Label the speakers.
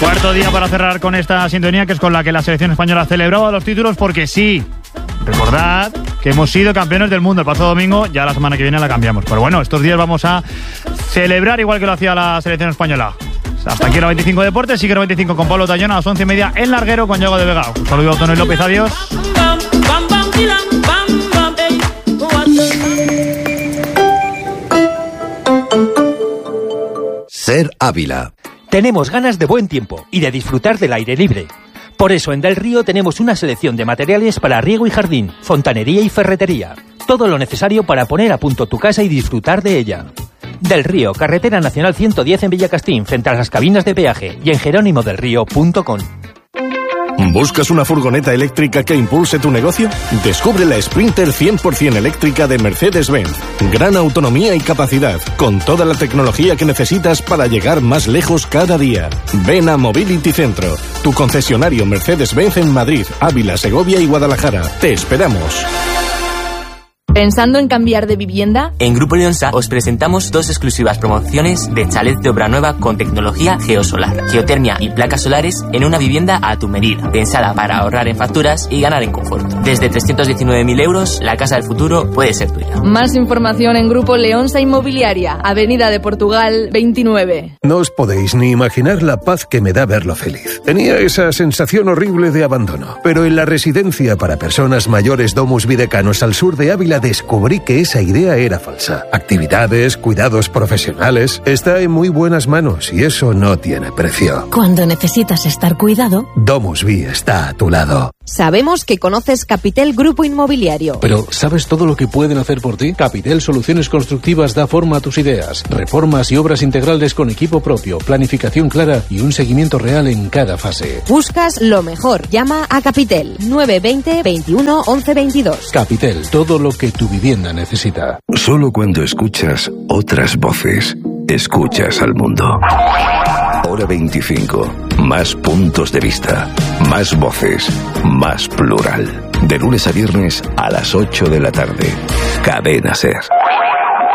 Speaker 1: Cuarto día para cerrar con esta sintonía, que es con la que la selección española celebraba los títulos, porque sí, recordad que hemos sido campeones del mundo el pasado domingo, ya la semana que viene la cambiamos. Pero bueno, estos días vamos a celebrar igual que lo hacía la selección española. Hasta aquí era 25 Deportes, sigue 25 con Pablo Tallón a las 11:30 en Larguero con Yago de Vega. Un saludo a Antonio López, adiós.
Speaker 2: Ser Ávila.
Speaker 3: Tenemos ganas de buen tiempo y de disfrutar del aire libre. Por eso en Del Río tenemos una selección de materiales para riego y jardín, fontanería y ferretería. Todo lo necesario para poner a punto tu casa y disfrutar de ella. Del Río, carretera nacional 110 en Villacastín, frente a las cabinas de peaje, y en jerónimodelrío.com.
Speaker 4: ¿Buscas una furgoneta eléctrica que impulse tu negocio? Descubre la Sprinter 100% eléctrica de Mercedes-Benz. Gran autonomía y capacidad, con toda la tecnología que necesitas para llegar más lejos cada día. Ven a Mobility Centro, tu concesionario Mercedes-Benz en Madrid, Ávila, Segovia y Guadalajara. Te esperamos.
Speaker 5: ¿Pensando en cambiar de vivienda?
Speaker 6: En Grupo Leonsa os presentamos 2 exclusivas promociones de chalet de obra nueva con tecnología geosolar, geotermia y placas solares en una vivienda a tu medida, pensada para ahorrar en facturas y ganar en confort. Desde 319.000 euros, la casa del futuro puede ser tuya.
Speaker 5: Más información en Grupo Leonsa Inmobiliaria, Avenida de Portugal 29.
Speaker 7: No os podéis ni imaginar la paz que me da verlo feliz. Tenía esa sensación horrible de abandono, pero en la residencia para personas mayores Domus Videcanos al sur de Ávila descubrí que esa idea era falsa. Actividades, cuidados profesionales, está en muy buenas manos y eso no tiene precio.
Speaker 8: Cuando necesitas estar cuidado,
Speaker 7: Domus Vi está a tu lado.
Speaker 9: Sabemos que conoces Capitel Grupo Inmobiliario.
Speaker 10: Pero ¿sabes todo lo que pueden hacer por ti? Capitel Soluciones Constructivas da forma a tus ideas. Reformas y obras integrales con equipo propio, planificación clara y un seguimiento real en cada fase.
Speaker 9: Buscas lo mejor. Llama a Capitel 920 21 11 22.
Speaker 10: Capitel, todo lo que tu vivienda necesita.
Speaker 2: Solo cuando escuchas otras voces, escuchas al mundo. Hora 25. Más puntos de vista. Más voces. Más plural. De lunes a viernes a las 8 de la tarde. Cadena SER.